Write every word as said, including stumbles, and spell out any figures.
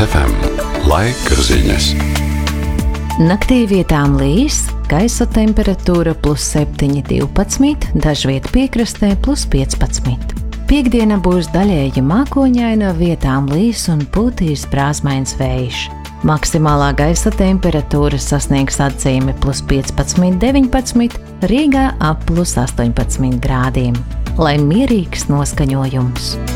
F M. Laika ziņas. Naktī vietām līs, gaisa temperatūra plus septiņi, divpadsmit, dažviet piekrastē plus piecpadsmit. Piektdiena būs daļēji mākoņaina, vietām līs un pūtīs brāzmains vējš. Maksimālā gaisa temperatūra sasniegs atzīmi plus piecpadsmit, deviņpadsmit, Rīgā ap plus astoņpadsmit grādiem. Lai mierīgs noskaņojums!